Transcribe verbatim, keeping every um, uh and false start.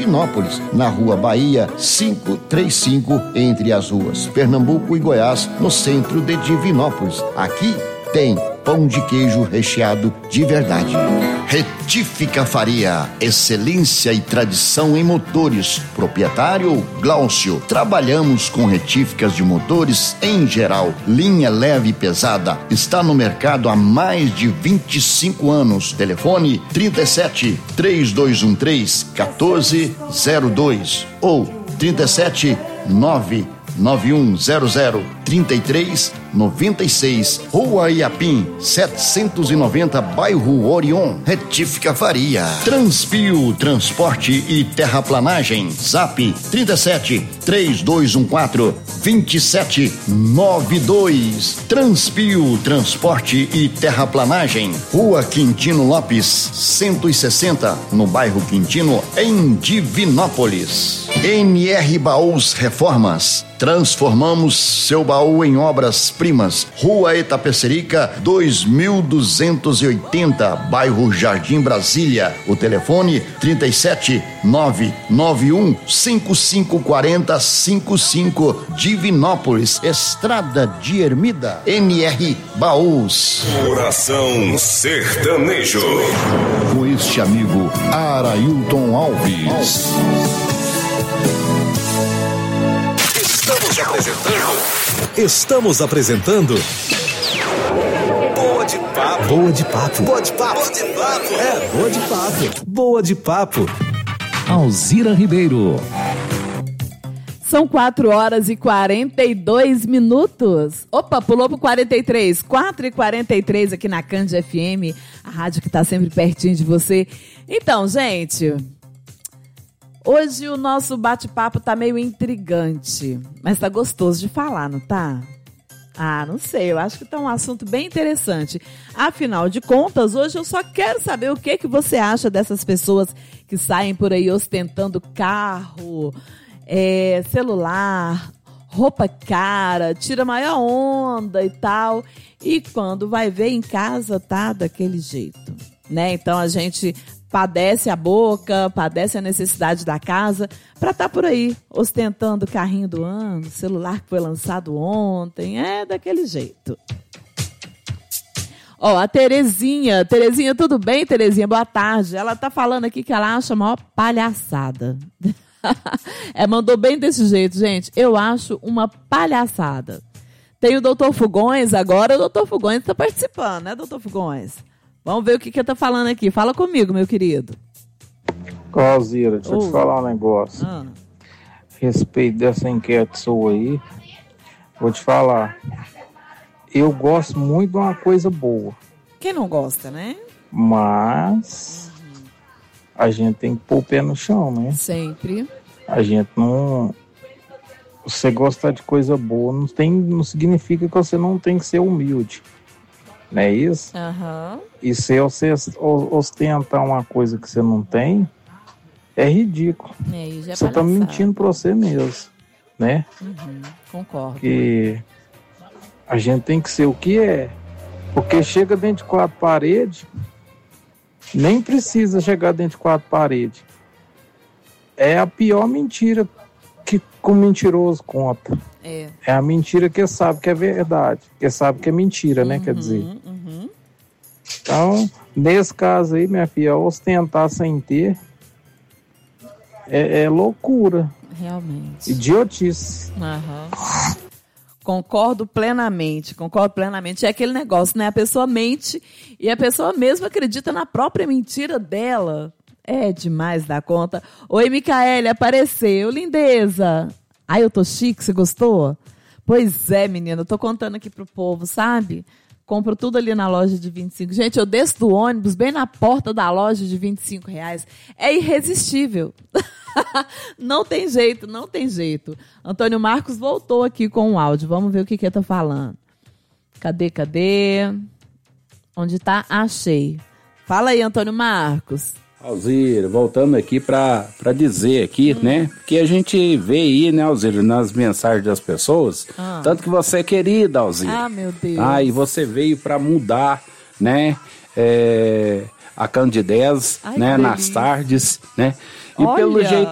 Divinópolis, na Rua Bahia quinhentos e trinta e cinco, entre as ruas Pernambuco e Goiás, no centro de Divinópolis. Aqui tem pão de queijo recheado de verdade. Retífica Faria, excelência e tradição em motores. Proprietário Glaucio. Trabalhamos com retíficas de motores em geral. Linha leve e pesada. Está no mercado há mais de vinte e cinco anos. Telefone trinta e sete, três dois um três, um quatro zero dois ou trinta e sete, nove nove um zero zero, trinta e três, noventa e seis, Rua Iapim, setecentos e noventa, bairro Orion. Retífica Faria. Transpio, transporte e terraplanagem. Zap trinta e sete, três dois um quatro, dois sete nove dois. Transpio, transporte e terraplanagem. Rua Quintino Lopes, cento e sessenta, no bairro Quintino, em Divinópolis. N R Baús Reformas. Transformamos seu baú em obras-primas. Rua Itapecerica, dois mil duzentos e oitenta, bairro Jardim Brasília. O telefone trinta e sete, nove nove um, cinco cinco quatro zero, cinco cinco, Divinópolis, Estrada de Ermida. N R Baús. Coração Sertanejo. Com este amigo Arailton Alves. Estamos apresentando. Estamos apresentando. Boa de papo. Boa de papo. Boa de papo. Boa de papo. É, boa de papo. Boa de papo. Alzira Ribeiro. São quatro horas e quarenta e dois minutos. Opa, pulou pro quarenta e três. quatro e quarenta e três aqui na Cândia F M, a rádio que tá sempre pertinho de você. Então, gente, hoje o nosso bate-papo tá meio intrigante, mas tá gostoso de falar, não tá? Ah, não sei, eu acho que tá um assunto bem interessante. Afinal de contas, hoje eu só quero saber o que, que você acha dessas pessoas que saem por aí ostentando carro, é, celular, roupa cara, tira maior onda e tal, e quando vai ver em casa tá daquele jeito, né? Então a gente padece a boca, padece a necessidade da casa para estar tá por aí ostentando o carrinho do ano, celular que foi lançado ontem, é daquele jeito. Ó, a Terezinha, Terezinha, tudo bem, Terezinha? Boa tarde. Ela tá falando aqui que ela acha a maior palhaçada. É, mandou bem desse jeito, gente. Eu acho uma palhaçada. Tem o doutor Fugões agora, o doutor Fugões está participando, né, doutor Fugões? Vamos ver o que que tá falando aqui. Fala comigo, meu querido. Alzira, deixa eu te falar um negócio. Ah. Respeito dessa enquete sua aí, vou te falar. Eu gosto muito de uma coisa boa. Quem não gosta, né? Mas uhum. a gente tem que pôr o pé no chão, né? Sempre. A gente não... Você gostar de coisa boa não, tem, não significa que você não tem que ser humilde. Não é isso? Uhum. E se você ostentar uma coisa que você não tem, é ridículo. É, já é você está mentindo para você mesmo, né? Uhum. Concordo. Que a gente tem que ser o que é. Porque chega dentro de quatro paredes, nem precisa chegar dentro de quatro paredes. É a pior mentira que o mentiroso conta. É. É a mentira que sabe que é verdade, que sabe que é mentira, uhum, né? Quer dizer. Uhum. Então, nesse caso aí, minha filha, ostentar sem ter é, é loucura. Realmente. Idiotice. Uhum. Concordo plenamente, concordo plenamente. É aquele negócio, né? A pessoa mente e a pessoa mesmo acredita na própria mentira dela. É demais da conta. Oi, Micaele, apareceu. Lindeza. Ai, eu tô chique, você gostou? Pois é, menina, eu tô contando aqui pro povo, sabe? Compro tudo ali na loja de vinte e cinco. Gente, eu desço do ônibus bem na porta da loja de vinte e cinco reais. É irresistível. Não tem jeito, não tem jeito. Antônio Marcos voltou aqui com o áudio. Vamos ver o que que ele tá falando. Cadê, cadê? Onde tá? Achei. Fala aí, Antônio Marcos. Alzira, voltando aqui para dizer aqui, hum. né? Porque a gente vê aí, né, Alzira, nas mensagens das pessoas, ah. tanto que você é querida, Alzira. Ah, meu Deus. Ah, e você veio para mudar, né, é, a Candidez, né, nas tardes, né? E Olha. pelo jeito